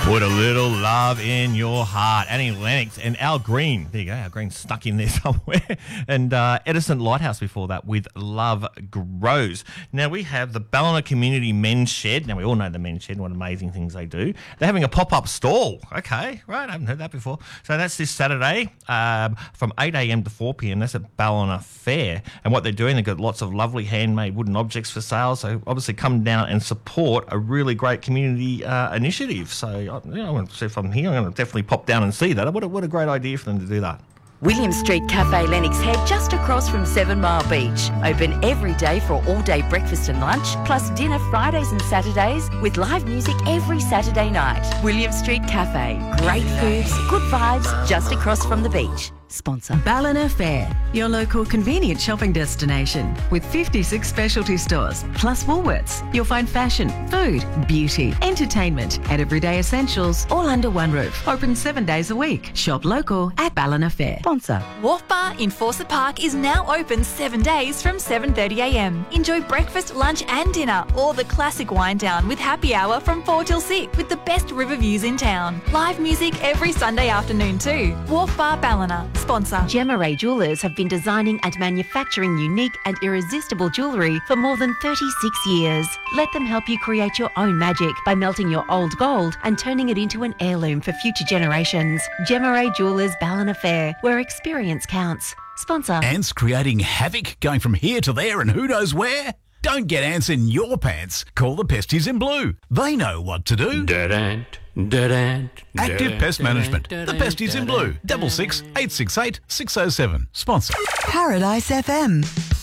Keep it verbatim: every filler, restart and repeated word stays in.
Put a little love in your heart. Annie Lennox and Al Green. There you go. Al Green stuck in there somewhere. And uh, Edison Lighthouse before that with Love Grows. Now we have the Ballina Community Men's Shed. Now we all know the Men's Shed, what amazing things they do. They're having a pop-up stall. Okay, right. I haven't heard that before. So that's this Saturday um, from eight a.m. to four p.m. That's at Ballina Fair. And what they're doing, they've got lots of lovely handmade wooden objects for sale. So obviously come down and support a really great community uh, initiative. So I, you know, I want to see if I'm here. I'm going to definitely pop down and see that. What a, what a great idea for them to do that. William Street Cafe Lennox Head, just across from Seven Mile Beach. Open every day for all-day breakfast and lunch, plus dinner Fridays and Saturdays, with live music every Saturday night. William Street Cafe. Great foods, good vibes, just across from the beach. Sponsor. Ballina Fair, your local convenient shopping destination with fifty-six specialty stores, plus Woolworths. You'll find fashion, food, beauty, entertainment and everyday essentials all under one roof. Open seven days a week. Shop local at Ballina Fair. Sponsor. Wharf Bar in Fawcett Park is now open seven days from seven thirty a.m. Enjoy breakfast, lunch and dinner, or the classic wind down with happy hour from four till six with the best river views in town. Live music every Sunday afternoon too. Wharf Bar Ballina. Sponsor. Gemma Ray Jewellers have been designing and manufacturing unique and irresistible jewellery for more than thirty-six years. Let them help you create your own magic by melting your old gold and turning it into an heirloom for future generations. Gemma Ray Jewellers Ballina Fair, where experience counts. Sponsor. Ants creating havoc, going from here to there and who knows where? Don't get ants in your pants. Call the Pesties in Blue. They know what to do. Dead ant, dead ant. Active Pest Management. The Pesties in Blue. Double six eight six eight six oh seven. Sponsor. Paradise F M.